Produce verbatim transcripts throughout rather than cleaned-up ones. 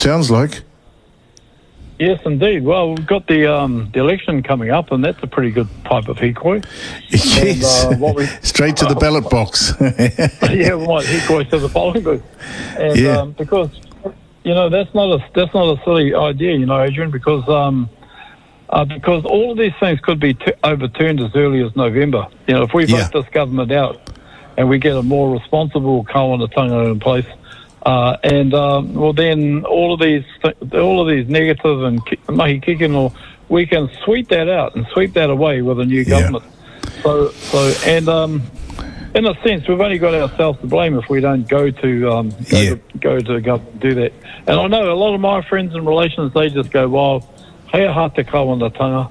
sounds like. Yes, indeed. Well, we've got the um, the election coming up, and that's a pretty good type of hikoi. Yes, and, uh, what we, straight to the ballot box. Yeah, we might hikoi to the polling booth, and Yeah. um, because you know that's not a that's not a silly idea, you know, Adrian, because um, uh, because all of these things could be t- overturned as early as November. You know, if we vote Yeah. this government out and we get a more responsible Kawanatanga in place. Uh, and um, well, then all of these, th- all of these negative and ki- mahi kikino, we can sweep that out and sweep that away with a new Yeah. government. So, so, and um, in a sense, we've only got ourselves to blame if we don't go to um, go, Yeah. to, go to the government and do that. And I know a lot of my friends and relations, they just go, "Well, hea ha te kawanatanga,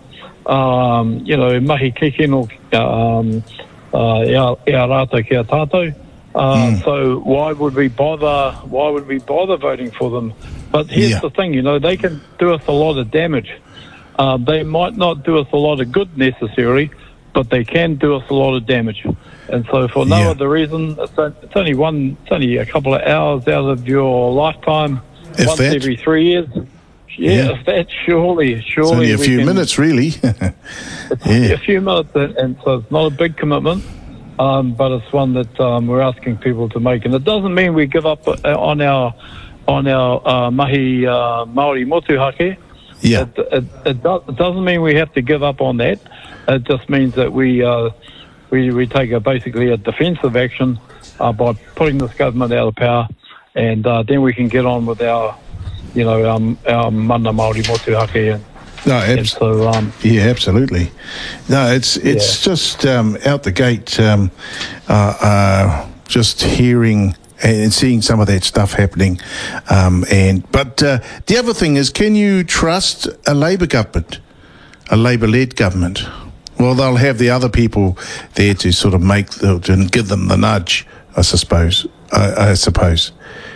um, you know, mahi kikino, um, uh, ia, ia rata kia tātou." Uh, Mm. So why would we bother? Why would we bother voting for them? But here's Yeah. the thing: you know, they can do us a lot of damage. Uh, they might not do us a lot of good necessarily, but they can do us a lot of damage. And so, for no Yeah. other reason, it's, o- it's only one. It's only a couple of hours out of your lifetime, If once that. every three years. Yeah, Yeah. if that surely, surely It's only a we few can- minutes, really. it's Yeah. a few minutes, and, and so it's not a big commitment, um, but it's one that um, we're asking people to make. And it doesn't mean we give up uh, on our on our uh, mahi uh, Māori motuhake. Yeah. It, it, it, do, it doesn't mean we have to give up on that. It just means that we uh, we we take a basically a defensive action uh, by putting this government out of power, and uh, then we can get on with our, you know, um, our mana Māori motuhake. And, No, and abs- so, um, yeah, absolutely. No, it's it's just um, out the gate. Um, uh, uh, just hearing and seeing some of that stuff happening, um, and but uh, the other thing is, can you trust a Labor government, a Labor-led government? Well, they'll have the other people there to sort of make the and give them the nudge, I suppose. I, I suppose.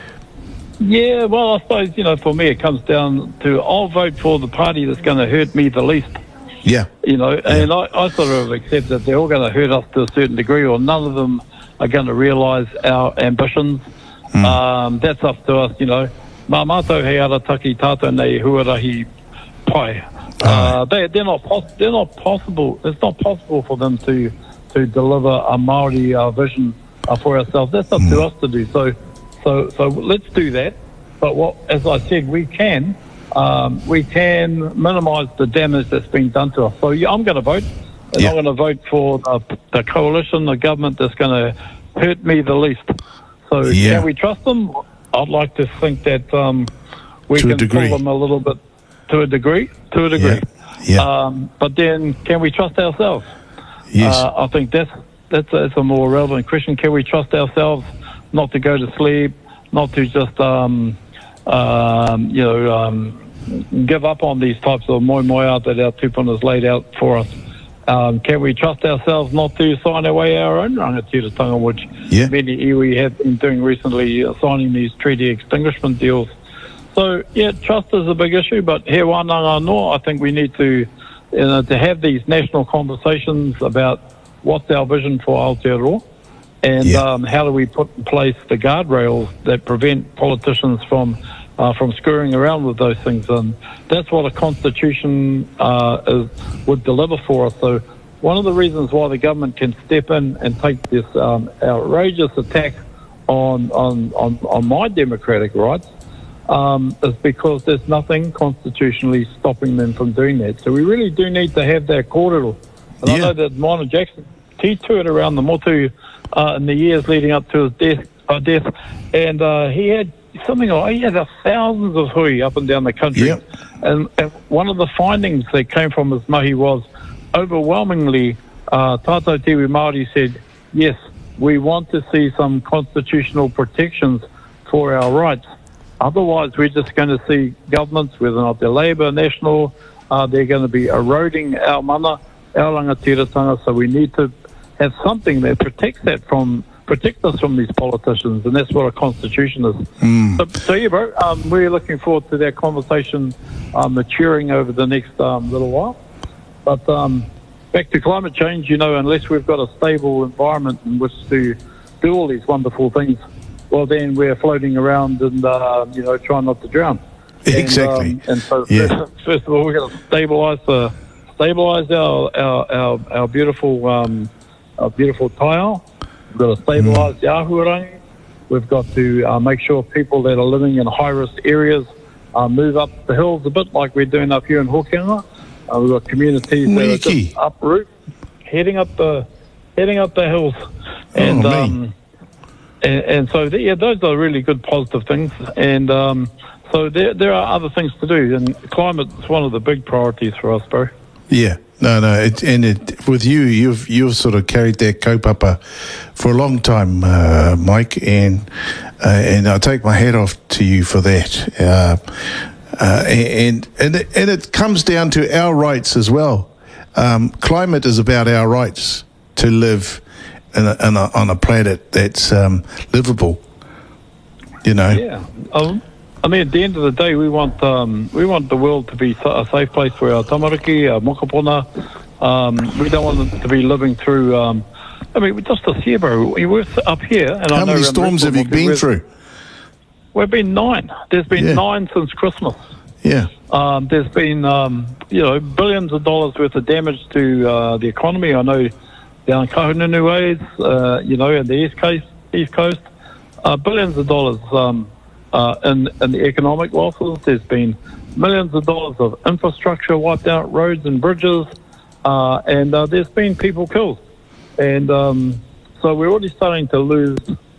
yeah, well, I suppose, you know, for me it comes down to I'll vote for the party that's going to hurt me the least. Yeah. You know, and I, I sort of accept that they're all going to hurt us to a certain degree, or none of them are going to realise our ambitions. Mm. Um, that's up to us, you know. Mā mātou he ara taki tātou nei huarahi pai. Uh, they, they're not pos- they're not possible. It's not possible for them to to deliver a Māori uh, vision uh, for ourselves. That's up Mm. to us to do. So, so, so let's do that. But what, as I said, we can. Um, we can minimise the damage that's been done to us. So yeah, I'm going to vote, and Yeah. I'm going to vote for the, the coalition, the government that's going to hurt me the least. So Yeah. can we trust them? I'd like to think that um, we To a can degree. pull them a little bit, to a degree, to a degree. Yeah. Um, but then, can we trust ourselves? Yes. Uh, I think that's that's a, that's a more relevant question. Can we trust ourselves not to go to sleep, not to just um, um, you know um, give up on these types of moi moi out that our tupuna's laid out for us? Um, can we trust ourselves not to sign away our own rangatiratanga, which Yeah. many iwi have been doing recently, uh, signing these treaty extinguishment deals? So, yeah, trust is a big issue, but he wānanga no, I think we need to, you know, to have these national conversations about what's our vision for Aotearoa, and Yeah. um, how do we put in place the guardrails that prevent politicians from uh, from screwing around with those things. And that's what a constitution uh, is, would deliver for us. So one of the reasons why the government can step in and take this um, outrageous attack on, on, on, on my democratic rights um, is because there's nothing constitutionally stopping them from doing that. So we really do need to have that kōrero. And I Yeah. know that Mona Jackson, he toured around the motu uh, in the years leading up to his death, uh, death and uh, he had something like, he had uh, thousands of hui up and down the country. Yep. And, and one of the findings that came from his mahi was overwhelmingly uh, tātou tiwi Māori said, yes, we want to see some constitutional protections for our rights. Otherwise, we're just going to see governments, whether or not they're Labour, National, uh, they're going to be eroding our mana, our rangatiratanga, so we need to have something that protects that from protect us from these politicians, and that's what a constitution is. Mm. So, so yeah, bro, um, we're looking forward to that conversation uh, maturing over the next um, little while. But um, back to climate change, you know, unless we've got a stable environment in which to do all these wonderful things, well, then we're floating around and, uh, you know, trying not to drown. Exactly. And, um, and so, yeah. first, first of all, we've got to stabilise the stabilise our our our, our beautiful um, our beautiful tile. We've got to stabilise mm. the ahuarangi. We've got to uh, make sure people that are living in high risk areas uh, move up the hills a bit, like we're doing up here in Hokianga. Uh, we've got communities that are just uproot, heading up the heading up the hills, and. Oh, um, And, and so, the, yeah, those are really good positive things. And um, so there there are other things to do. And climate is one of the big priorities for us, bro. Yeah. No, no. It, and it, with you, you've you've sort of carried that kaupapa for a long time, uh, Mike. And uh, and I take my hat off to you for that. Uh, uh, and and it, and it comes down to our rights as well. Um, climate is about our rights to live In a, in a, on a planet that's um, livable, you know. Yeah, um, I mean, at the end of the day, we want um, we want the world to be a safe place for our tamariki, our mokopuna. Um, we don't want them to be living through. Um, I mean, just this year, bro. We're up here, and how I know many storms have you been through? We've been nine. There's been yeah. nine since Christmas. Yeah. Um, there's been um, you know billions of dollars worth of damage to uh, the economy. I know. Down Kahungunu ways, uh, you know, in the east coast, east coast, uh, billions of dollars um, uh, in, in the economic losses. There's been millions of dollars of infrastructure wiped out, roads and bridges, uh, and uh, there's been people killed. And um, so we're already starting to lose,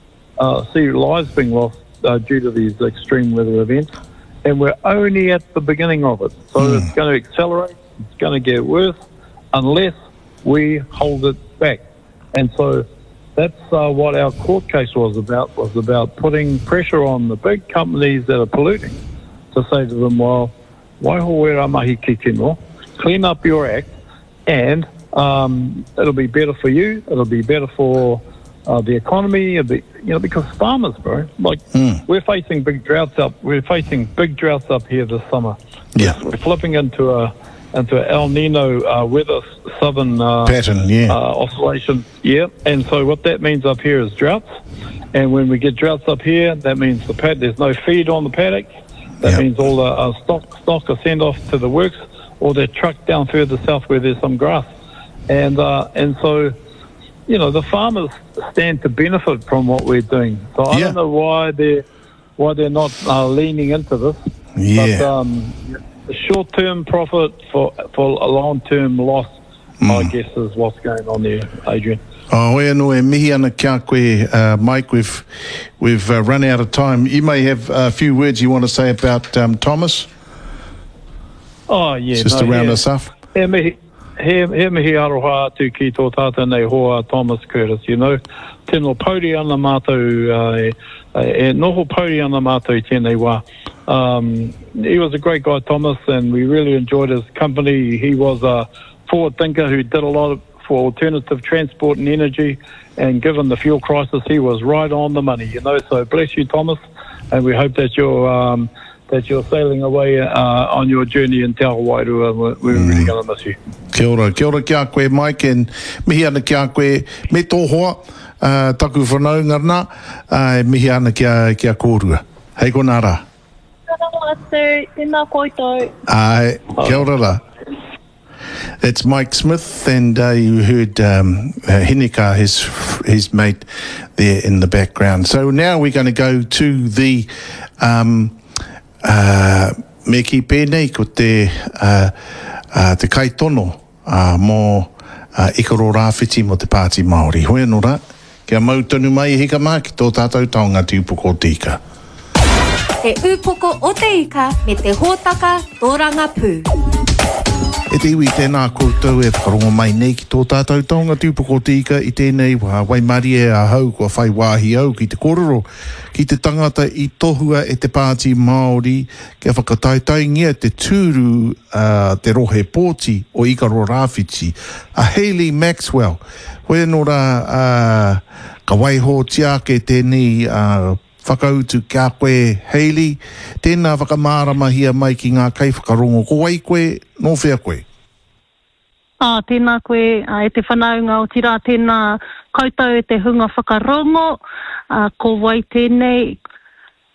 uh, see lives being lost uh, due to these extreme weather events, and we're only at the beginning of it. So mm. it's going to accelerate. It's going to get worse unless we hold it back. And so that's uh, what our court case was about, was about putting pressure on the big companies that are polluting to say to them, well, waiho wera mahi ki tino, clean up your act, and um, it'll be better for you, it'll be better for uh, the economy, it'll be, you know, because farmers, bro, like mm. we're facing big droughts up, we're facing big droughts up here this summer. Yeah. We're flipping into a into an El Nino uh, weather southern uh, pattern, yeah, uh, oscillation, yeah. And so what that means up here is droughts. And when we get droughts up here, that means the pad there's no feed on the paddock. That yep. means all the uh, stock stock are sent off to the works, or they're trucked down further south where there's some grass. And uh, and so, you know, the farmers stand to benefit from what we're doing. So I yeah. don't know why they're why they're not uh, leaning into this. Yeah. But, um, short-term profit for for a long-term loss, mm. I guess, is what's going on there, Adrian. Oh, e no e mihi ana kia koe, uh, Mike. We've we've uh, run out of time. You may have a few words you want to say about um, Thomas. Oh yeah, just no, to round yeah. us off. He mihi he he mihi aroha atu ki tō tātou nei hoa Thomas Curtis. You know, tēnō pauri ana mātou, uh, e noho pauri ana mātou i tēnei wā. Um, he was a great guy, Thomas, and we really enjoyed his company. He was a forward thinker who did a lot of, for alternative transport and energy, and given the fuel crisis, he was right on the money, you know. So bless you, Thomas, and we hope that you're um, that you're sailing away uh, on your journey in Te Awairua. We're, we're mm. really going to miss you. Kia ora, kia ora kia koe, Mike, and mihi ana kia koe me tō hoa, uh, taku whanau ngarna, uh, mihi ana kia, kia kōrua. Hei kona rā. Ai, kia ora rā. It's Mike Smith, and uh, you heard um, uh, Hinika, his his mate, there in the background. So now we're going to go to the um, uh, me ki pēnei ko te uh, uh, te kaitono uh, mō uh, ikaro rāwhiti mo te Pāti Māori. Hoi anō rā, kia mau tonu mai e hika mā ki tō tātou taonga te upoko o te ika. Te upoko o te ika me te hōtaka tōranga pū. E te iwi tēnā koutou e whakarongo mai nei ki tō tātou taonga te upoko o te ika i tēnei wā waimari e a hau kua whai wāhi au ki te kororo, ki te tangata i tohua e te Pāti Māori, kia whakataitaingia te tūru uh, te rohe pōti o ikaro rāwhiti, a Hayley Maxwell. Hoi anō rā, uh, ka waiho tia ke tēnei uh, whakautu kia koe, Hayley, tēnā whakamarama mai ki ngā kai whakarongo. Ko wai koe, no whea koe? Ah, tēnā koe, uh, e te whanaunga o tira, tēnā koutou e te hunga whakarongo, uh, ko wai tēnei,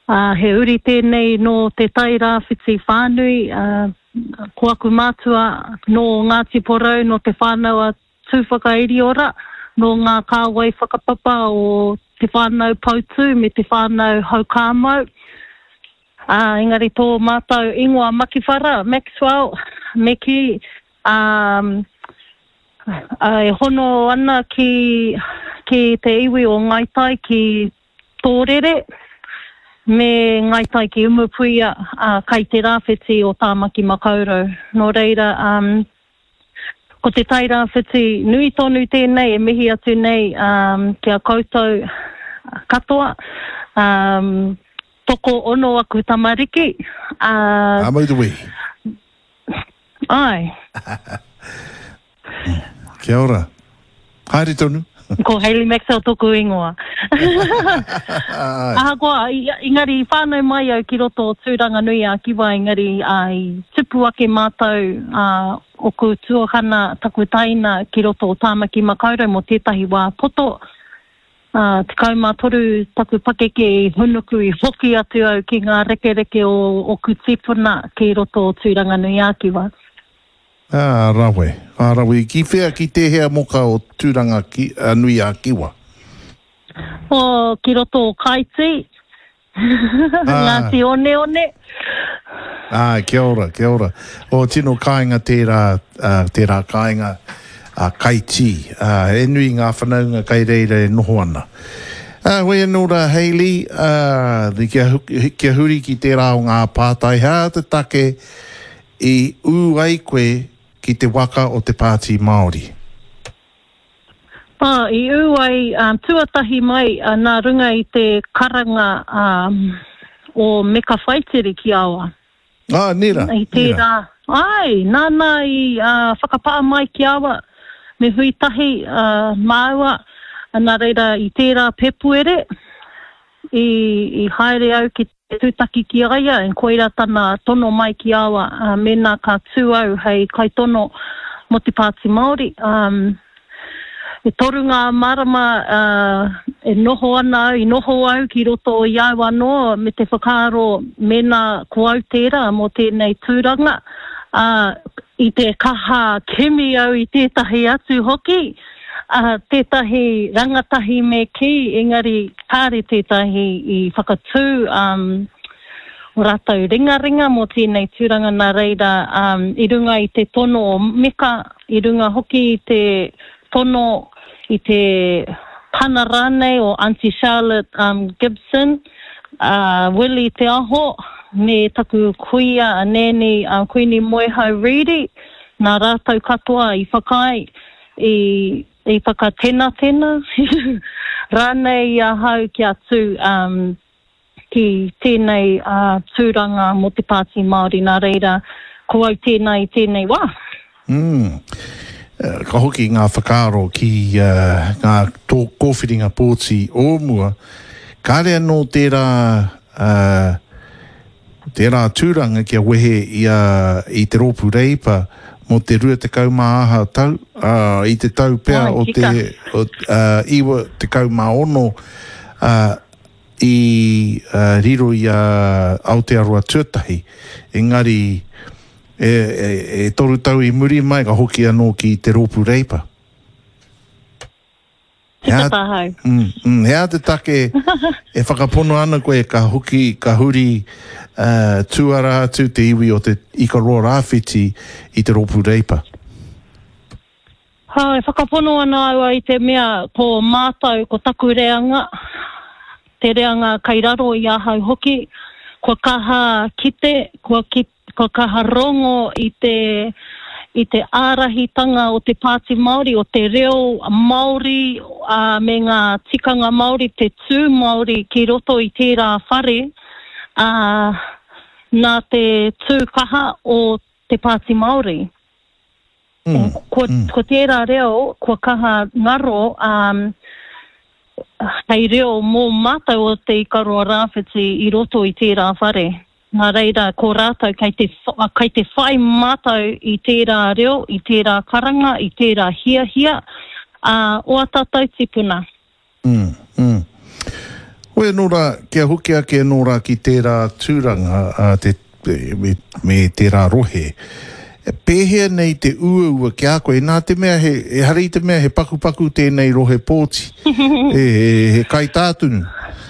Uh, he uri tēnei no te tai rāwhiti whānui, uh, ko aku mātua no Ngāti Porou, no te whānau a tūwhakairi ora, no ngā kāwai whakapapa o te whānau Pautu me te whānau Haukāmau. Uh, engari tō mātou ingoa makiwhara, Maxwell, Meki, um, uh, e hono ana ki, ki te iwi o Ngaitai ki Tōrere, me Ngaitai ki Umupuia, uh, kai te rāwhiti o Tāmaki Makaurau. No reira, um, ko te tai rāwhiti nui tonu tēnei, e mihi atu nei um, kia koutou katoa, um, toko ono aku tamariki. Uh, Amautui. Ai. Kia ora. Haere tonu. Ko Hayley Maxwell tōku ingoa. Aha koa, ingari whānau mai au ki roto o tūranga nui a kiwa, ingari ai tupu ake mātou uh, o ku tuahana taku taina ki roto o Tāmaki Makaurau mo tētahi wā poto. Uh, te kaumātoru taku pakeke i hunuku i hoki atu au ki ngā reke reke o, o ku tifuna ki roto o tūranga nui a kiwa. Ah, rawe. Ah, rawe. Ki whea ki te hea moka o tūranga ki, uh, nui a kiwa? O, ki roto o Kaiti. Ah. Ngāti one one. Ah, kia ora, kia ora. O tino kāinga tērā, uh, tērā kāinga uh, Kaiti. Uh, e nui ngā whanaunga kai reira e noho ana. Uh, Wea nora Hayley, uh, kia, kia huri ki tērā o ngā pātai. Hea te take i u ai koe ki te waka o te pāti Māori. Ah, i u ai um, tuatahi mai uh, nā runga i te karanga um, o Meka Whaitiri ki awa. Ah, nera. I tērā. Ai, nāna i uh, whakapaa mai ki awa. Me hui tahi uh, māua. Nā reira i tērā pepuere. I, i haere au ki te tūtaki ki aia. En koeira tana tono mai ki awa. Uh, mena ka tū au hei kai tono mo te pāti Māori. Um, e toru ngā marama uh, e noho ana au, i noho au ki roto o iau anō me te whakaaro mena ko au tērā mo tēnei tūranga. Uh, I te kaha kemi au i tētahi atu hoki. Uh, tētahi rangatahi me ki, engari kāre tētahi i whakatū um, o rātou ringa ringa mo tēnei tūranga nā reira um, i runga i te tono o Meka, i runga hoki i te tono i te pana rānei o Auntie Charlotte um, Gibson, uh, Willie Te Aho, me taku kuia a nēni uh, Queenie Moehau Reedy, nā rātou katoa i whakai, i, i whakatena tena. Rānei a hau ki atu um, ki tēnei uh, tūranga mo te pāti Māori nā reira, ko au tēnei tēnei wā. Mm. Uh, ka hoki ngā whakaaro ki uh, ngā tō kōwhiringa pōti o mua, ka rea no tērā uh, tērā tūranga kia wehe i, uh, i te rōpu reipa mo te rua te kaumāha tau, uh, i te tau pea oh, o te o, uh, iwa te kaumāono uh, i uh, riro i uh, Aotearoa tuatahi. Engari, e, e, e toru tau i muri mai ka hoki anō ki te rōpu reipa. Tika tāhau. Mm, mm, hea te take e whakapono ana koe ka hoki, ka huri uh, tuara atu te iwi o te ikaroa rāwhiti i te rōpu reipa. Ha, e whakapono ana aua i te mea ko mātau, ko taku reanga, te reanga kai raro i ahau hoki, ko kaha kite, ko, ki, ko kaha rongo i te, i te ārahitanga o te pāti Māori, o te reo Māori, uh, me ngā tikanga Māori, te tū Māori ki roto i tērā whare, uh, nā te tū kaha o te pāti Māori. Mm, ko, mm. ko tērā reo, ko kaha ngaro, um, hei reo mō mātou o te ikaroa rāwhiti i roto i tērā whare. Nā reira, ko rātou, kei te, kei te whai mātou i tērā reo, i tērā karanga, i tērā hia hia, uh, o a tātou tipuna. Mm, mm. Oe nora, kia hoki ake nora ki tērā tūranga uh, te, me, me tērā rohe. Pēhea nei te ua ua ki a koe, nā te mea he, e hari te mea he paku paku tēnei rohe pōti. e, e, he kai tātunu.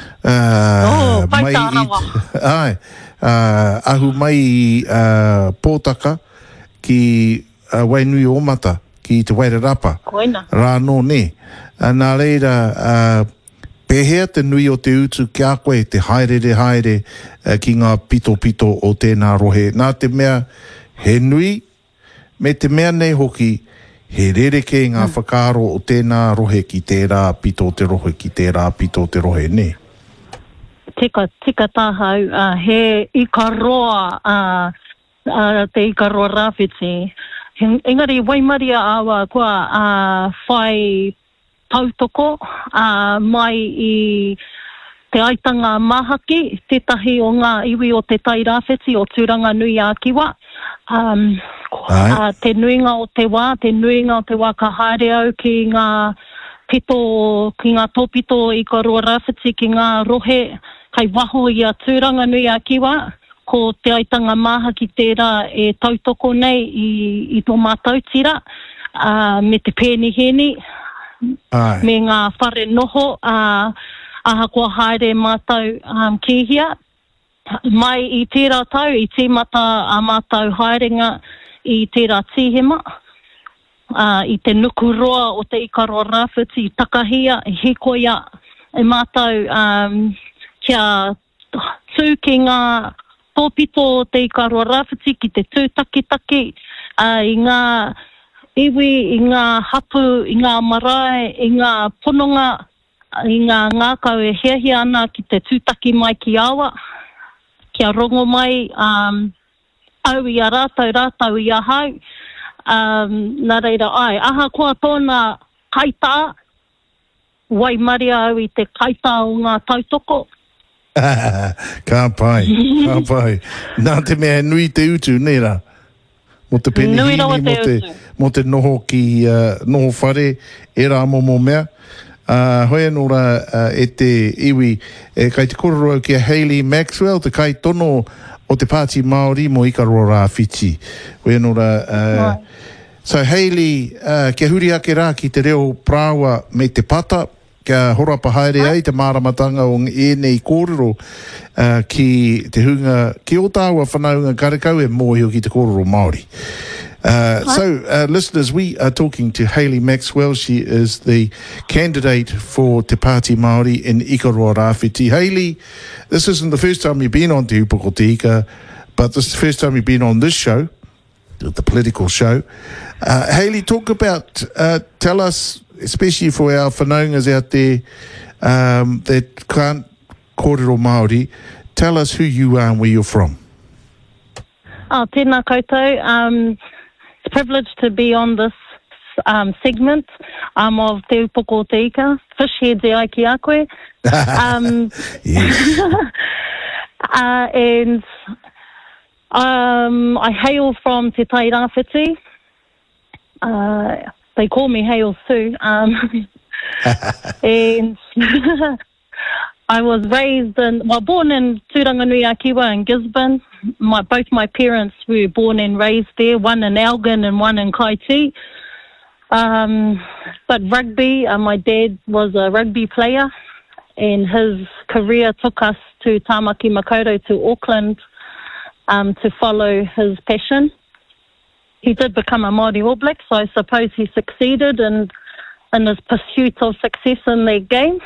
Uh, oh, pai mai tārawa. i, ai, uh, ahu mai i uh, pōtaka ki uh, Wainui o Mata, ki te Wairarapa. Koina. Rāno ne. Uh, nā reira, uh, pēhea te nui o te utu ki a koe, te haere haere uh, ki ngā pito pito o tēnā rohe. Nā te mea he nui, me te mea nei hoki, he rereke ngā mm. whakaaro o tēnā rohe ki tērā pito te rohe, ki tērā pito te rohe ne. Tika, tika tāhau, uh, he ikaroa, uh, uh, te ikaroa rāwhiti. Engari, waimaria awa kua uh, whai tautoko uh, mai i te aitanga mahaki, tetahi o ngā iwi o te tai rāwhiti o Tūranga Nui a Kiwa. Um, uh, te nuinga o te wā, te nuinga o te wā ka haere au ki ngā pito, ki ngā tōpito i ka roa rāwhiti, ki ngā rohe, kai waho i a Tūranga Nui a Kiwa, ko te aitanga mahaki tērā e tautoko nei i, i tō mātautira, uh, me te pēniheni, Ai. me ngā whare noho, uh, aha kua haere mātau um, kihia. Mai i tērā tau, i tīmata a mātau haerenga i tērā tīhema, uh, i te nukuroa o te ikaroa rāwhiti, i takahia, i hikoia, e mātau um, kia tū ki ngā tōpito o te ikaroa rāwhiti, ki te tūtakitaki, uh, i ngā iwi, i ngā hapu, i ngā marae, i ngā pononga, i ngā ngākau e hiahia ana ki te tūtaki mai ki awa, kia rongo mai, um, au i a rātau, rātau i a hau. Um, nā reira, ai, aha kua tōna kaitā, wai maria au i te kaitā o ngā tautoko. Ka pai, ka pai. Nā te mea nui te utu, nera. Mo te penihini, mo te, mo te noho ki uh, noho whare, e rā momo mea. Uh, hoi anora uh, e te iwi, e kai te kororo ki a Hayley Maxwell, te kai tono o te Pāti Māori mo Ikaroa Rāwhiti. Hoi anora... Uh, right. So Hayley, uh, kia huri ake rā ki te reo prāua me te pata, kia horapa haere ai te māramatanga o ēnei kōrero uh, ki te hunga, ki o tāua whanaunga karekau e mōhio ki te kōrero Māori. Uh, so, uh, listeners, we are talking to Hayley Maxwell. She is the candidate for Te Pāti Māori in Ikaroa Rāwhiti. Hayley, this isn't the first time you've been on Te Upoko Te Ika, but this is the first time you've been on this show, the political show. Uh, Hayley, talk about, uh, tell us, especially for our whanaungas out there um, that can't kōrero Māori, tell us who you are and where you're from. Oh, tēnā koutou. Um, it's a privilege to be on this um, segment um, of Te Upoko Te Ika. Fish heads e ai ki a koe. Um, uh, and um, I hail from Te Tai Rāwhiti. Uh, they call me Hail Sue. Um, and I was raised in, well, born in Tūranganui-a-Kiwa in Gisborne. My, both my parents were born and raised there, one in Elgin and one in Kaiti. Um, but rugby, uh, my dad was a rugby player, and his career took us to Tāmaki Makaurau, to Auckland, um, to follow his passion. He did become a Māori All Black, so I suppose he succeeded in, in his pursuit of success in that game.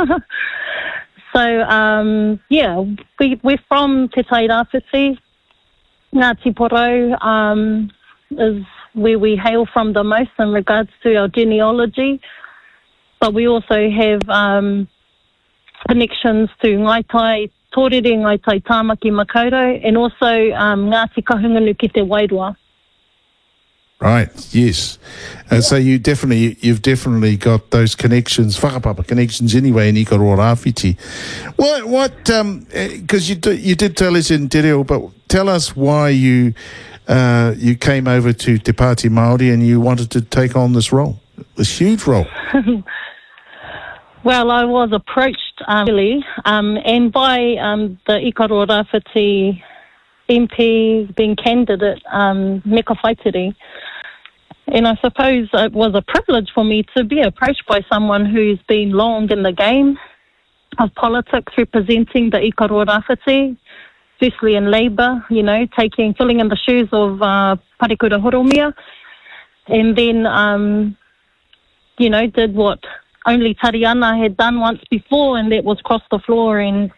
So, um, yeah, we, we're from Te Tai Rāwhiti. Ngāti Porou um, is where we hail from the most in regards to our genealogy. But we also have um, connections to Ngaitai Tōrere, Ngaitai Tāmaki Makaurau, and also um, Ngāti Kahungunu ki te Wairua. Right, yes. And so you definitely, you've definitely got those connections, whakapapa connections anyway in Ikaroa Rāwhiti. What, what, um, because you, you did tell us in Te Reo, but tell us why you, uh, you came over to Te Pāti Māori and you wanted to take on this role, this huge role. Well, I was approached um, really, um, and by um, the Ikaroa Rāwhiti M P being candidate, um, Meka Whaitiri. And I suppose it was a privilege for me to be approached by someone who's been long in the game of politics, representing the Ikaroa Rāwhiti, firstly in Labour, you know, taking, filling in the shoes of uh, Parekura Horomia, and then, um, you know, did what only Tariana had done once before, and that was cross the floor and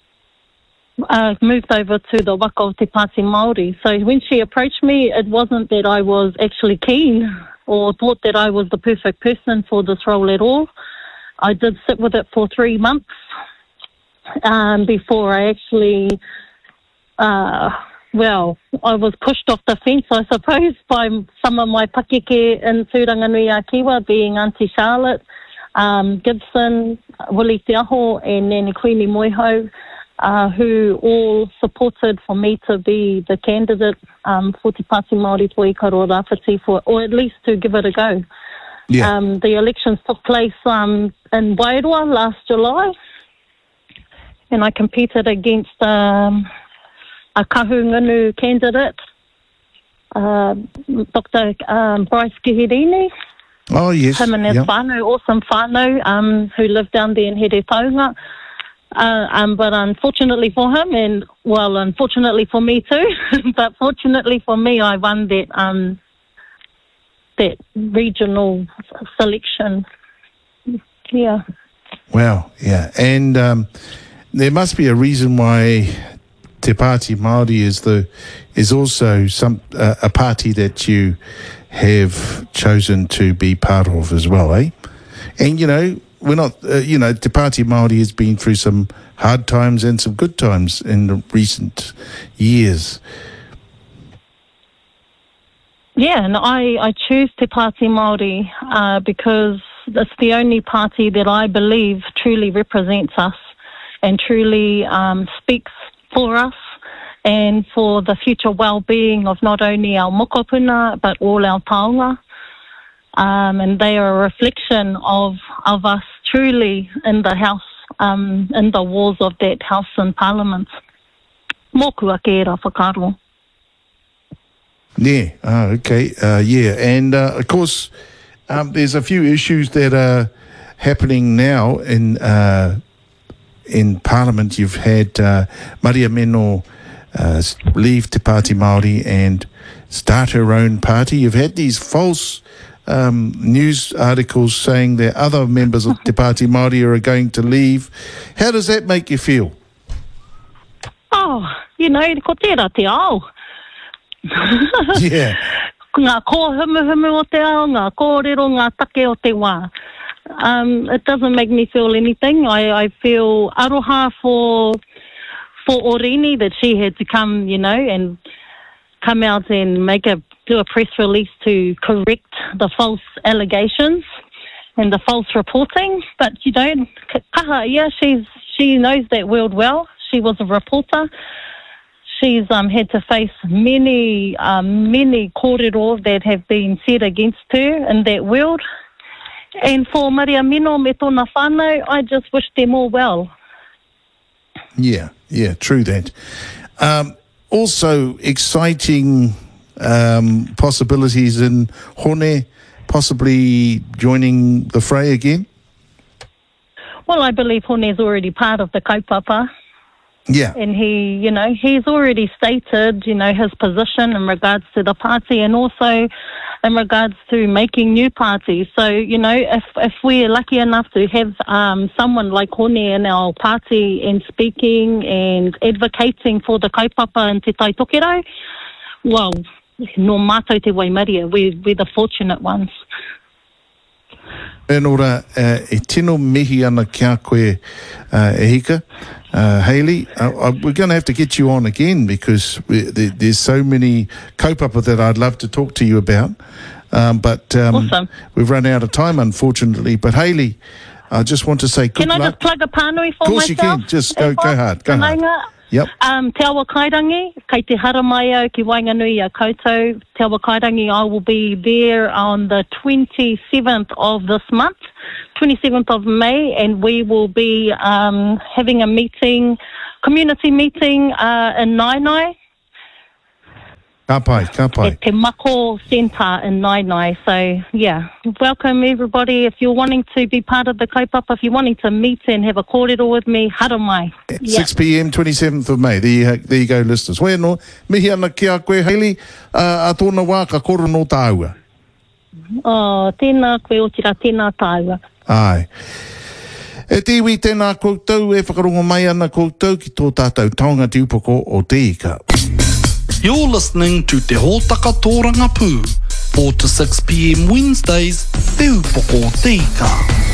uh, moved over to the waka o Te Pāti Māori. So when she approached me, it wasn't that I was actually keen or thought that I was the perfect person for this role at all. I did sit with it for three months um, before I actually, uh, well, I was pushed off the fence, I suppose, by some of my pakeke in Tūranganui-a-Kiwa, being Auntie Charlotte, um, Gibson, Willie Te Aho, and Nene Queenie Moiho, uh, who all supported for me to be the candidate um, for Te Pāti Māori po Ikaroa Rāwhiti, for, or at least to give it a go. Yeah. Um, the elections took place um, in Wairoa last July, and I competed against um, a Kahungunu candidate, uh, Doctor Um, Bryce Kihirini. Oh, yes. Him and his yep. whānau, awesome whānau, um, who lived down there in Here Taunga. Uh, um, but unfortunately for him, and, well, unfortunately for me too, but fortunately for me, I won that um, that regional selection. Yeah. Wow, yeah. And um, there must be a reason why Te Pāti Māori is the is also some uh, a party that you have chosen to be part of as well, eh? And, you know, we're not, uh, you know, Te Pāti Māori has been through some hard times and some good times in the recent years. Yeah, and I, I choose Te Pāti Māori uh, because it's the only party that I believe truly represents us and truly um, speaks for us and for the future well-being of not only our mokopuna but all our taonga. Um, and they are a reflection of, of us truly in the house, um, in the walls of that house and parliament. Mōku ake era whakaro. Yeah, oh, okay, uh, yeah. And, uh, of course, um, there's a few issues that are happening now in uh, in Parliament. You've had uh, Maria Meno uh, leave Te Pāti Māori and start her own party. You've had these false um, news articles saying that other members of Te Pāti Māori are going to leave. How does that make you feel? Oh, you know, ko tērā te ao. Yeah. Ngā kōhumu-humu o te ao, ngā kōrero, ngā take o te wā. Um, it doesn't make me feel anything. I, I feel aroha for for Orini that she had to come, you know, and come out and make a do a press release to correct the false allegations and the false reporting. But you know, kaha ia, she's she knows that world well. She was a reporter. She's um, had to face many, um, many kōrero that have been said against her in that world. And for Maria Meno me tōna whānau, I just wish them all well. Yeah, yeah, true that. Um, also, exciting um, possibilities in Hone, possibly joining the fray again? Well, I believe Hone is already part of the kaupapa. Yeah. And he, you know, he's already stated, you know, his position in regards to the party and also in regards to making new parties. So, you know, if if we're lucky enough to have um, someone like Hone in our party and speaking and advocating for the kaupapa and te tai tokero, well, no mātou te waimaria, we, we're the fortunate ones. E nora, uh, e tino mihi ana kia koe uh, e hika. Uh, Hayley, uh, uh, we're going to have to get you on again because we, there, there's so many kaupapa that I'd love to talk to you about. Um, but um, awesome. We've run out of time, unfortunately. But Hayley, I just want to say good Can I luck. just plug a pānui for myself? Of course myself? You can. Just go, go hard. Go hard. Yep. Um, Te awa kairangi, kei te haramai au ki Wainganui a koutou. Te awa kairangi, I will be there on the twenty-seventh of this month, twenty-seventh of May, and we will be um, having a meeting, community meeting uh, in Nainai. Ka pai, ka pai. At Te Mako Centre in Nainai. So, yeah, welcome everybody. If you're wanting to be part of the kaupapa, if you're wanting to meet and have a kōrero with me, haramai. Yeah. six p.m, twenty-seventh of May. There you, there you go, listeners. Where no, mihi ana ki a koe, Hayley, uh, a tōna wā ka koro no tāua. Oh, tēnā koe o tira, tēnā tāua. Ai. E te iwi tēnā koutou, e whakarongo mai ana koutou ki tō tātou taonga te upoko o te ika. You're listening to Te Hōtaka Tōranga Pū, four to six p.m. Wednesdays, Te Upoko o Te Ika.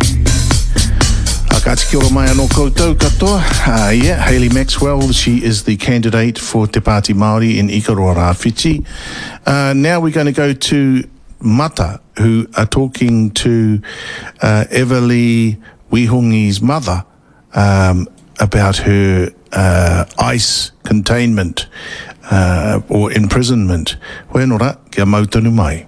Akati ki ora mai anō koutou katoa. Uh, yeah, Hayley Maxwell, she is the candidate for Te Pāti Māori in Ikaroa Rāwhiti. Uh, now we're going to go to Mata, who are talking to uh, Everly Wihongi's mother um, about her uh, ICE containment uh, or imprisonment. Koe nora, kia mautanu mai.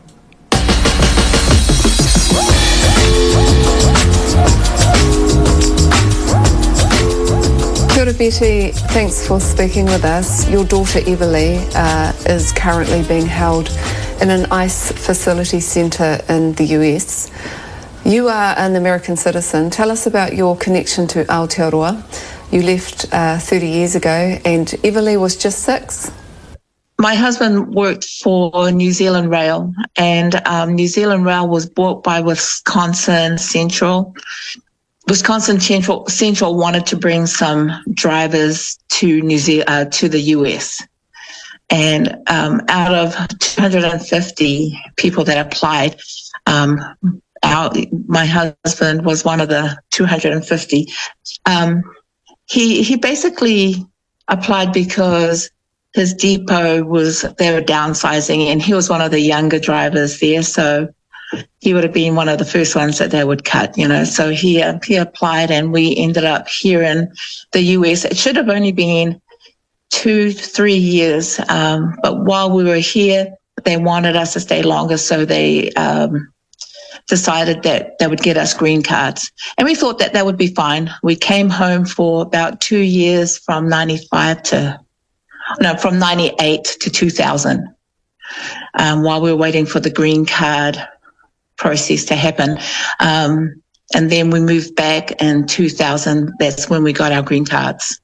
Kia ora, Betty. Thanks for speaking with us. Your daughter Everly uh, is currently being held in an ICE facility centre in the U S. You are an American citizen. Tell us about your connection to Aotearoa. You left uh, thirty years ago and Everly was just six. My husband worked for New Zealand Rail, and um, New Zealand Rail was bought by Wisconsin Central. Wisconsin Central, Central wanted to bring some drivers to New Zealand, uh, to the U S. And um, out of two hundred fifty people that applied, um, our, my husband was one of the two hundred fifty. Um, he he basically applied because his depot was, they were downsizing, and he was one of the younger drivers there. So he would have been one of the first ones that they would cut, you know. So he, uh, he applied, and we ended up here in the U S. It should have only been two, three years. Um, but while we were here, they wanted us to stay longer. So they um, decided that they would get us green cards. And we thought that that would be fine. We came home for about two years from ninety-five to, no, from ninety-eight to two thousand, um, while we were waiting for the green card process to happen. Um, and then we moved back in two thousand. That's when we got our green cards.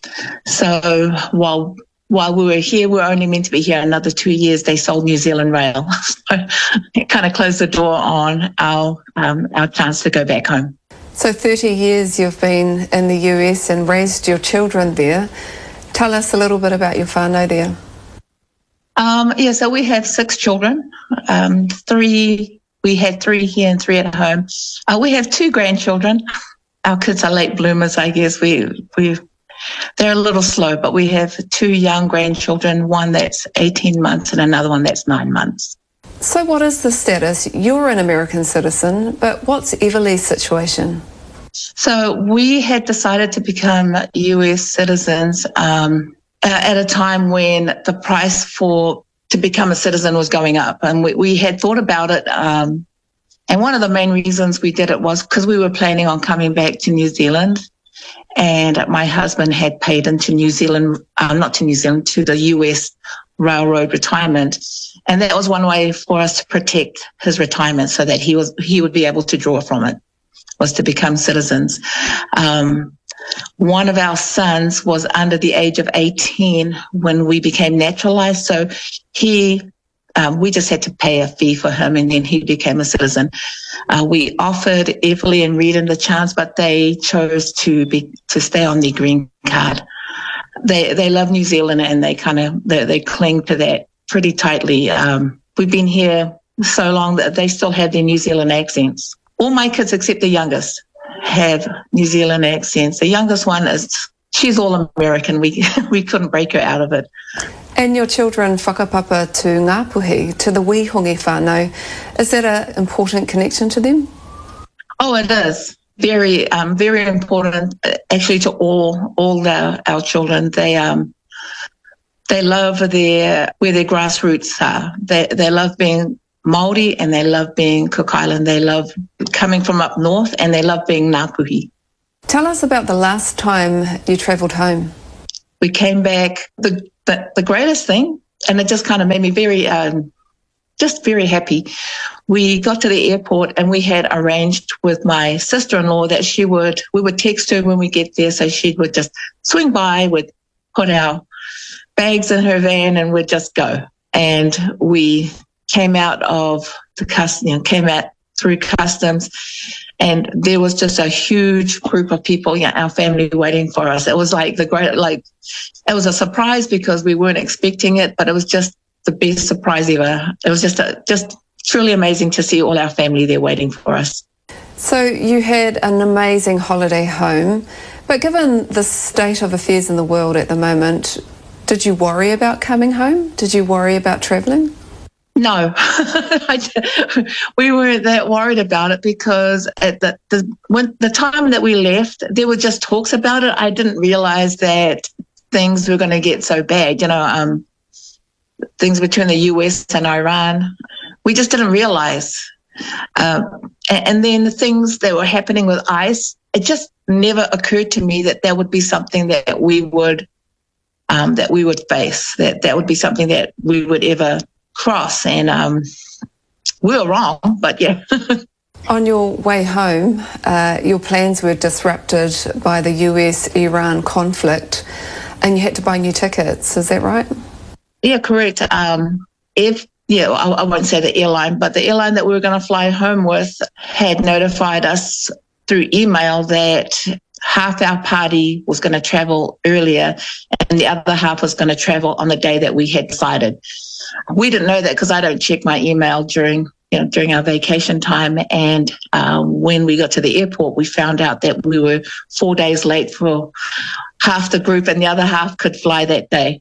So while while we were here, we were only meant to be here another two years. They sold New Zealand Rail. So it kind of closed the door on our um, our chance to go back home. So thirty years you've been in the U S and raised your children there. Tell us a little bit about your whānau there. Um, yeah, so we have six children. Um, three, we had three here and three at home. Uh, we have two grandchildren. Our kids are late bloomers, I guess. We we they're a little slow, but we have two young grandchildren, one that's eighteen months and another one that's nine months. So what is the status? You're an American citizen, but what's Everly's situation? So we had decided to become U S citizens um, at a time when the price for to become a citizen was going up. And we, we had thought about it. Um, and one of the main reasons we did it was because we were planning on coming back to New Zealand. And my husband had paid into New Zealand, uh, not to New Zealand, to the U S railroad retirement. And that was one way for us to protect his retirement so that he was he would be able to draw from it, was to become citizens. Um, one of our sons was under the age of eighteen when we became naturalized. So he, um, we just had to pay a fee for him, and then he became a citizen. Uh, we offered Everly and Reed the chance, but they chose to be to stay on the green card. They they love New Zealand, and they kind of they, they cling to that pretty tightly. Um, we've been here so long that they still have their New Zealand accents. All my kids, except the youngest, have New Zealand accents. The youngest one is, she's all American. We we couldn't break her out of it. And your children whakapapa to Ngāpuhi, to the Wihongi whānau. Is that an important connection to them? Oh, it is. very, um, very important, uh, actually, to all all our, our children. They um, they love their where their grassroots are. They they love being Māori and they love being Cook Island. They love coming from up north and they love being Ngāpuhi. Tell us about the last time you travelled home. We came back. The the, the greatest thing, and it just kind of made me very, um, just very happy. We got to the airport and we had arranged with my sister-in-law that she would, we would text her when we get there, so she would just swing by, would put our bags in her van and we'd just go. And we came out of the custom, you know, came out through customs, and there was just a huge group of people, you know, our family waiting for us. It was like the great, like, it was a surprise because we weren't expecting it, but it was just the best surprise ever. It was just a, just truly amazing to see all our family there waiting for us. So you had an amazing holiday home, but given the state of affairs in the world at the moment, did you worry about coming home? Did you worry about travelling? No, we weren't that worried about it because at the, the when the time that we left, there were just talks about it. I didn't realise that things were going to get so bad. You know, um, things between the U S and Iran, we just didn't realise. Um, and, and then the things that were happening with ICE, it just never occurred to me that that would be something that we would um, that we would face. That that would be something that we would ever cross, and um, we were wrong, but yeah. On your way home, uh, your plans were disrupted by the U S Iran conflict and you had to buy new tickets, is that right? Yeah, correct. Um, if yeah, I, I won't say the airline, but the airline that we were going to fly home with had notified us through email that half our party was going to travel earlier and the other half was going to travel on the day that we had decided. We didn't know that because I don't check my email during, you know, during our vacation time. And um, when we got to the airport, we found out that we were four days late for half the group and the other half could fly that day.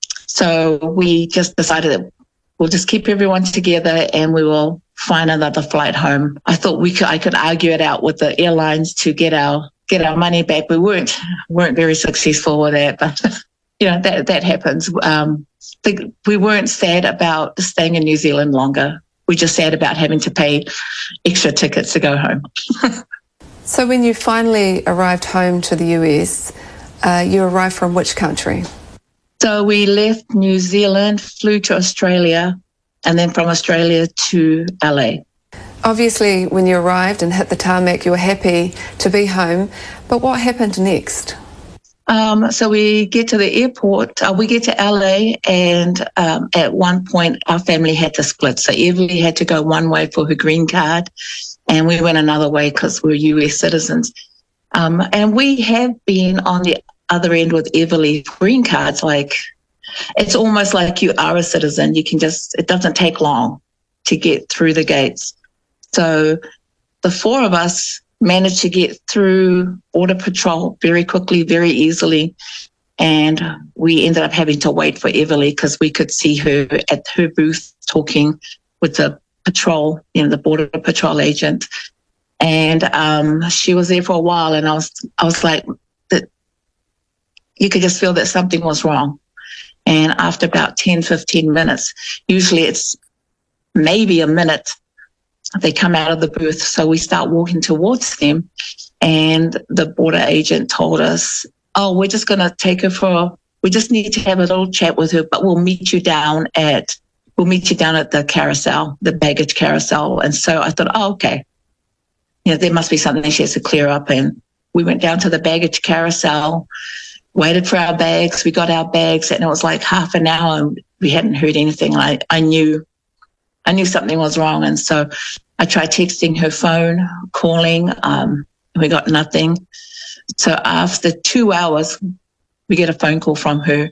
So we just decided that we'll just keep everyone together and we will find another flight home. I thought we could, I could argue it out with the airlines to get our get our money back. We weren't weren't very successful with that, but you know that that happens. Um, the, we weren't sad about staying in New Zealand longer. We just sad about having to pay extra tickets to go home. So when you finally arrived home to the U S, uh, you arrived from which country? So we left New Zealand, flew to Australia, and then from Australia to L A. Obviously, when you arrived and hit the tarmac, you were happy to be home, but what happened next? Um, so we get to the airport, uh, we get to L A, and um, at one point our family had to split. So Everly had to go one way for her green card, and we went another way because we're U S citizens. Um, and we have been on the other end with Everly green cards. Like, it's almost like you are a citizen. You can just, it doesn't take long to get through the gates. So the four of us managed to get through Border Patrol very quickly, very easily. And we ended up having to wait for Everly because we could see her at her booth talking with the patrol, you know, the Border Patrol agent. And um, she was there for a while, and I was, I was like, that you could just feel that something was wrong. And after about ten, fifteen minutes, usually it's maybe a minute, they come out of the booth. So we start walking towards them, and the border agent told us, oh, we're just going to take her for, we just need to have a little chat with her, but we'll meet you down at, we'll meet you down at the carousel, the baggage carousel. And so I thought, oh, okay. You know, there must be something she has to clear up. And we went down to the baggage carousel, waited for our bags. We got our bags, and it was like half an hour and we hadn't heard anything. I, I knew, I knew something was wrong. And so I tried texting her phone, calling, um, we got nothing. So after two hours, we get a phone call from her,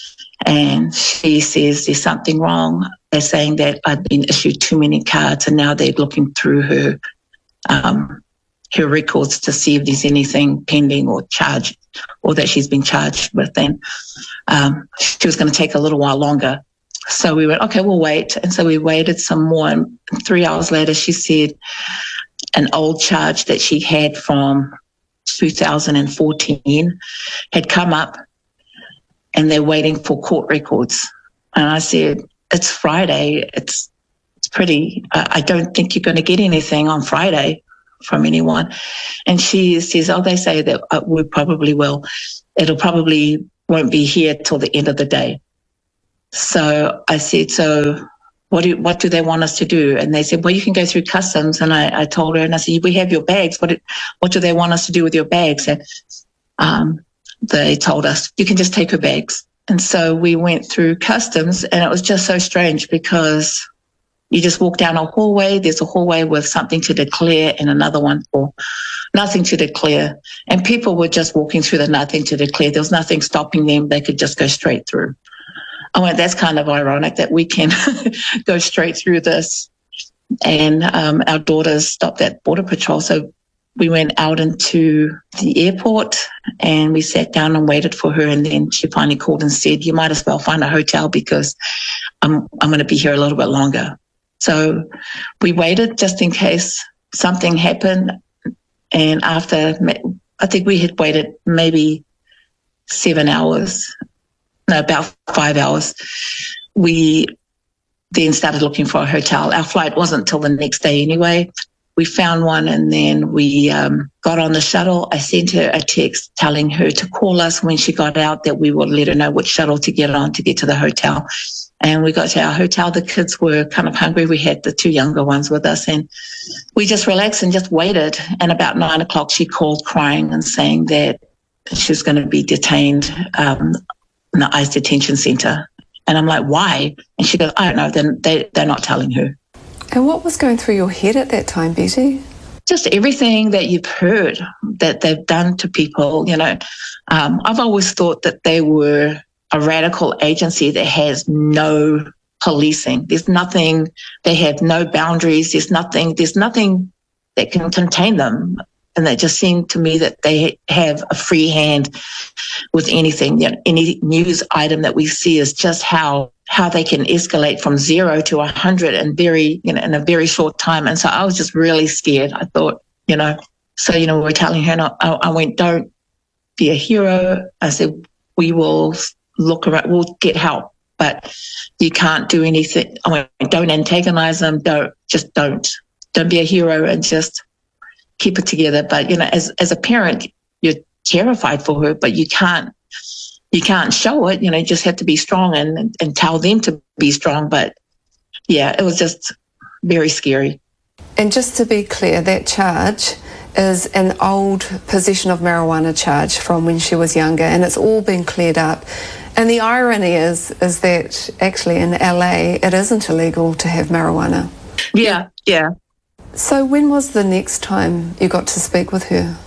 and she says there's something wrong. They're saying that I've been issued too many cards, and now they're looking through her um, her records to see if there's anything pending or charged, or that she's been charged with. And um, she was going to take a little while longer. So we went, okay, we'll wait. And so we waited some more. And three hours later, she said, an old charge that she had from two thousand fourteen had come up, and they're waiting for court records. And I said, it's Friday. It's it's pretty, uh, I don't think you're going to get anything on Friday from anyone. And she says, oh, they say that uh, we probably will. It'll probably won't be here till the end of the day. So I said, so what do what do they want us to do? And they said, well, you can go through customs. And I, I told her, and I said, we have your bags. What what do they want us to do with your bags? And um, they told us, you can just take her bags. And so we went through customs, and it was just so strange because you just walk down a hallway. There's a hallway with something to declare and another one for nothing to declare. And people were just walking through the nothing to declare. There was nothing stopping them. They could just go straight through. I went, that's kind of ironic that we can go straight through this. And um, our daughters stopped at Border Patrol. So we went out into the airport and we sat down and waited for her. And then she finally called and said, you might as well find a hotel because I'm, I'm going to be here a little bit longer. So we waited just in case something happened. And after, I think we had waited maybe seven hours, no, about five hours, we then started looking for a hotel. Our flight wasn't till the next day anyway. We found one, and then we um, got on the shuttle. I sent her a text telling her to call us when she got out, that we would let her know which shuttle to get on to get to the hotel. And we got to our hotel. The kids were kind of hungry. We had the two younger ones with us, and we just relaxed and just waited. And about nine o'clock, she called crying and saying that she was going to be detained um, in the ICE detention centre. And I'm like, why? And she goes, I don't know. They're, they, they're not telling her. And what was going through your head at that time, Betty? Just everything that you've heard that they've done to people. You know, um, I've always thought that they were a radical agency that has no policing. There's nothing, they have no boundaries. There's nothing, there's nothing that can contain them. And it just seemed to me that they have a free hand with anything. You know, any news item that we see is just how how they can escalate from zero to a hundred in very, you know, in a very short time. And so I was just really scared. I thought, you know, so, you know, we were telling her, no, I, I went, don't be a hero. I said, we will look around, we'll get help, but you can't do anything. I went, don't antagonize them. Don't, just don't, don't be a hero and just keep it together. But, you know, as, as a parent, you're terrified for her, but you can't, you can't show it, you know, you just have to be strong and, and tell them to be strong. But yeah, it was just very scary. And just to be clear, that charge is an old possession of marijuana charge from when she was younger, and it's all been cleared up. And the irony is, is that actually in L A, it isn't illegal to have marijuana. Yeah, yeah. So when was the next time you got to speak with her?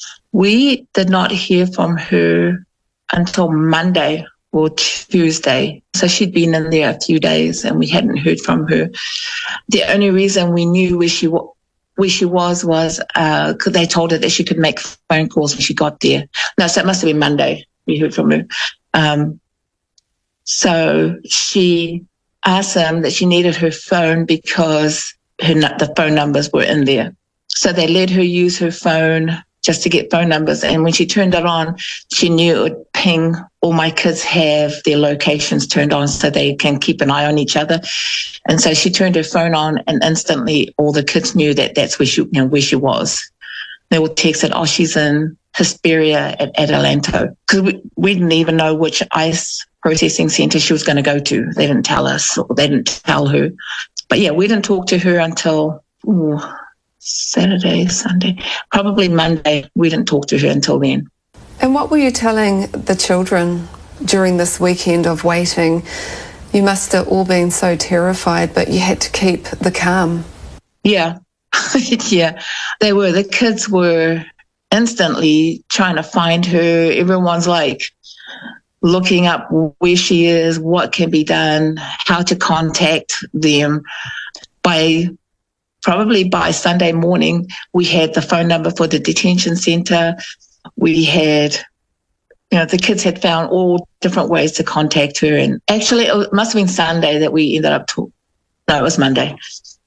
We did not hear from her until Monday or Tuesday. So she'd been in there a few days and we hadn't heard from her. The only reason we knew where she, where she was was because uh, they told her that she could make phone calls when she got there. No, so it must have been Monday we heard from her. Um, so she asked them that she needed her phone because her, the phone numbers were in there. So they let her use her phone just to get phone numbers. And when she turned it on, she knew it would ping. All my kids have their locations turned on so they can keep an eye on each other. And so she turned her phone on, and instantly all the kids knew that that's where she, you know, where she was. They would text it, oh, she's in Hesperia at Adelanto. Because we, we didn't even know which ICE processing centre she was going to go to. They didn't tell us, or they didn't tell her. But yeah, we didn't talk to her until ooh, Saturday, Sunday, probably Monday. We didn't talk to her until then. And what were you telling the children during this weekend of waiting? You must have all been so terrified, but you had to keep the calm. Yeah, yeah, they were. The kids were instantly trying to find her. Everyone's like looking up where she is, what can be done, how to contact them. By probably by Sunday morning, we had the phone number for the detention centre. We had, you know, the kids had found all different ways to contact her. And actually, it must have been Sunday that we ended up talking. No, it was Monday.